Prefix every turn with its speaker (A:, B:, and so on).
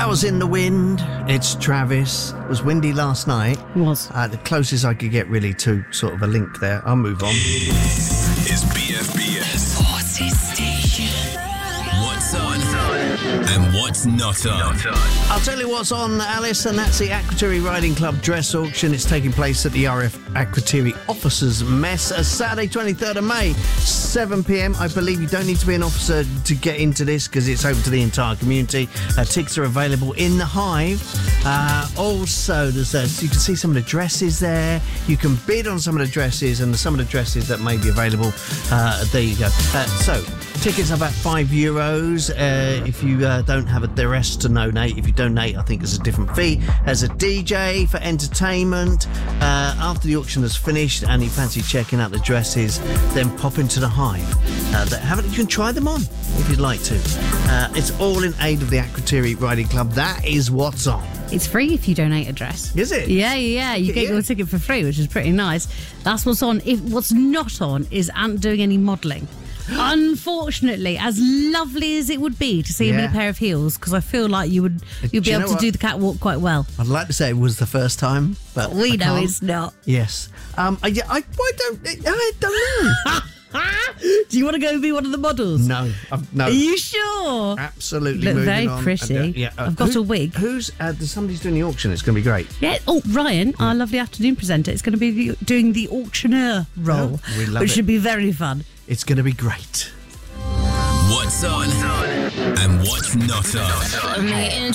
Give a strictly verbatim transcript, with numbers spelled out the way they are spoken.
A: Flowers in the Wind. It's Travis. It was windy last night.
B: It was.
A: Uh, the closest I could get really to sort of a link there. I'll move on.
C: Is B F B S
D: Party Station.
C: What's on and what's not on?
A: I'll tell you what's on, Alice, and that's the Akrotiri Riding Club dress auction. It's taking place at the R F Akrotiri Officers Mess, uh, Saturday twenty-third of May, seven p.m. I believe you don't need to be an officer to get into this because it's open to the entire community. Uh, tickets are available in the Hive. Uh, also, there's uh, you can see some of the dresses there. You can bid on some of the dresses and some of the dresses that may be available. Uh, there you go. Uh, so, tickets are about five euros. Uh, if you uh, don't have a, the rest to donate, if you donate, I think there's a different fee. There's a D J for entertainment. Uh, after the auction is finished and you fancy checking out the dresses, then pop into the Hive. Uh, that haven't you can try them on if you'd like to. Uh, it's all in aid of the Akrotiri Riding Club. That is what's on.
B: It's free if you donate a dress.
A: Is it?
B: Yeah, yeah, yeah. You get
A: Yeah.
B: your ticket for free, which is pretty nice. That's what's on. If what's not on is Ant doing any modelling. Unfortunately, as lovely as it would be to see him in a
A: Yeah.
B: pair of heels, because I feel like you would you'd
A: Do
B: be
A: you
B: able
A: know
B: to
A: what?
B: do the catwalk quite well.
A: I'd like to say it was the first time, but
B: We
A: I
B: know
A: can't.
B: it's not.
A: Yes. Um. I, yeah, I, I don't. I don't know.
B: Do you want to go and be one of the models?
A: no. I've, no.
B: Are you sure?
A: Absolutely.
B: Look
A: moving
B: very
A: on.
B: pretty.
A: And, uh, yeah, uh,
B: I've got
A: who-
B: a wig.
A: Who's uh, there's somebody's doing the auction. It's going to be great.
B: Yeah. Oh, Ryan, our lovely afternoon presenter, is going to be the, doing the auctioneer role,
A: Oh, we love
B: which
A: it.
B: should be very fun.
A: It's going to be great.
C: What's on and what's not on?